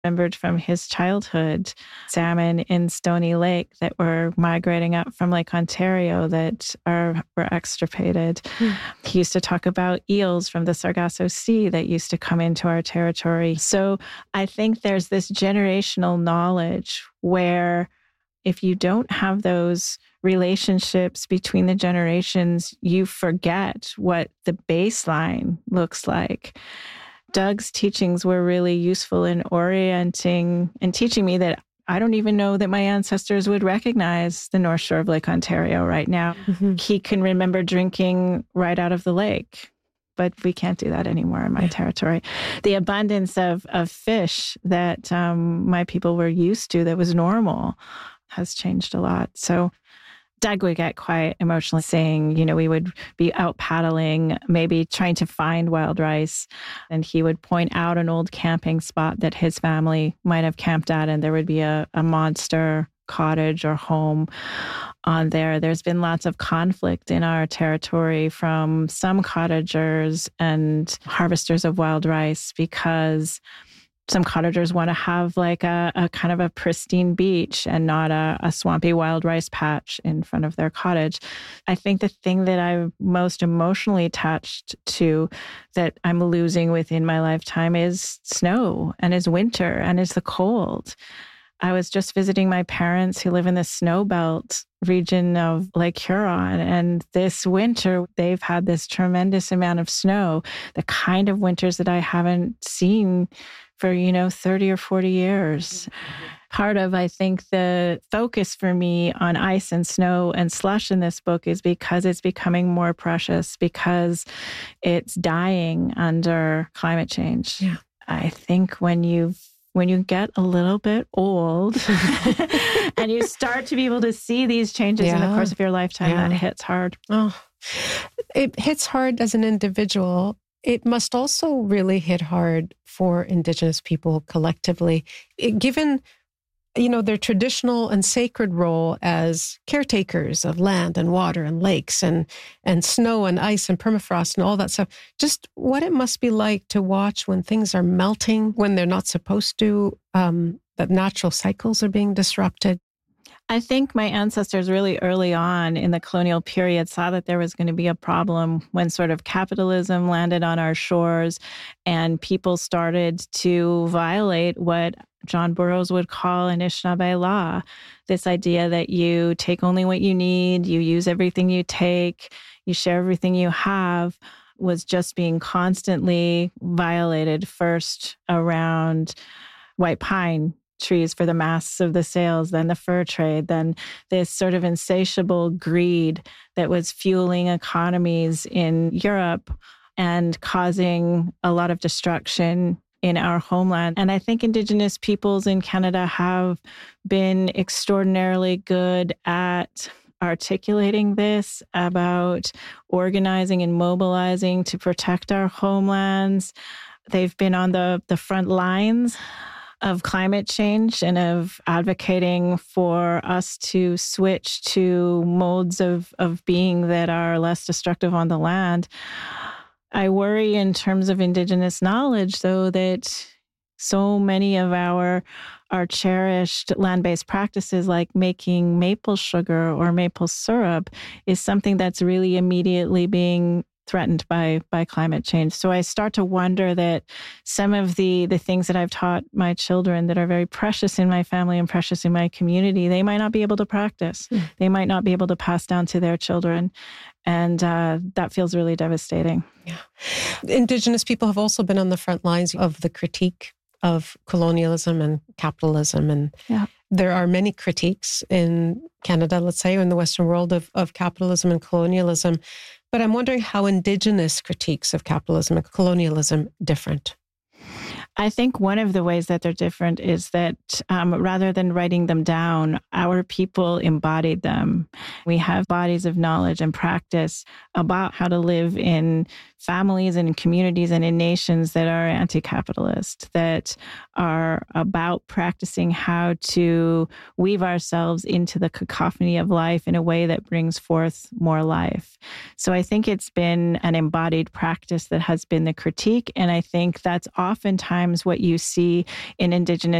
remembered from his childhood salmon in Stony Lake that were migrating up from Lake Ontario that were extirpated. He used to talk about eels from the Sargasso Sea that used to come into our territory. So I think there's this generational knowledge where if you don't have those relationships between the generations, you forget what the baseline looks like. Doug's teachings were really useful in orienting and teaching me that I don't even know that my ancestors would recognize the North Shore of Lake Ontario right now. He can remember drinking right out of the lake, but we can't do that anymore in my territory. The abundance of fish that my people were used to that was normal has changed a lot. So Doug would get quite emotional saying, we would be out paddling, maybe trying to find wild rice. And he would point out an old camping spot that his family might have camped at. And there would be a monster cottage or home on there. There's been lots of conflict in our territory from some cottagers and harvesters of wild rice because some cottagers want to have like a kind of a pristine beach and not a swampy wild rice patch in front of their cottage. I think the thing that I'm most emotionally attached to that I'm losing within my lifetime is snow and is winter and is the cold. I was just visiting my parents who live in the snow belt region of Lake Huron. And this winter, they've had this tremendous amount of snow, the kind of winters that I haven't seen for, 30 or 40 years. Part of, I think, the focus for me on ice and snow and slush in this book is because it's becoming more precious, because it's dying under climate change. Yeah. I think when you get a little bit old and you start to be able to see these changes in the course of your lifetime, that hits hard. Oh, it hits hard as an individual. It must also really hit hard for Indigenous people collectively, given, their traditional and sacred role as caretakers of land and water and lakes and snow and ice and permafrost and all that stuff. Just what it must be like to watch when things are melting, when they're not supposed to, that natural cycles are being disrupted. I think my ancestors really early on in the colonial period saw that there was going to be a problem when sort of capitalism landed on our shores and people started to violate what John Burroughs would call Anishinaabe law. This idea that you take only what you need, you use everything you take, you share everything you have, was just being constantly violated, first around white pine trees for the masts of the sails, then the fur trade, then this sort of insatiable greed that was fueling economies in Europe and causing a lot of destruction in our homeland. And I think Indigenous peoples in Canada have been extraordinarily good at articulating this, about organizing and mobilizing to protect our homelands. They've been on the front lines of climate change and of advocating for us to switch to modes of being that are less destructive on the land. I worry in terms of Indigenous knowledge, though, that so many of our cherished land-based practices like making maple sugar or maple syrup is something that's really immediately being threatened by climate change. So I start to wonder that some of the things that I've taught my children that are very precious in my family and precious in my community, they might not be able to practice. They might not be able to pass down to their children. And that feels really devastating. Yeah. Indigenous people have also been on the front lines of the critique of colonialism and capitalism. And there are many critiques in Canada, let's say, or in the Western world of capitalism and colonialism. But I'm wondering how Indigenous critiques of capitalism and colonialism different. I think one of the ways that they're different is that rather than writing them down, our people embodied them. We have bodies of knowledge and practice about how to live in families and in communities and in nations that are anti-capitalist, that are about practicing how to weave ourselves into the cacophony of life in a way that brings forth more life. So I think it's been an embodied practice that has been the critique. And I think that's oftentimes sometimes what you see in Indigenous